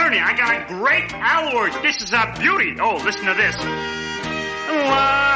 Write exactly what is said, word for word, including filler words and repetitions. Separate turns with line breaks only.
Ernie, I got a great award. This is a beauty. Oh, listen to this. La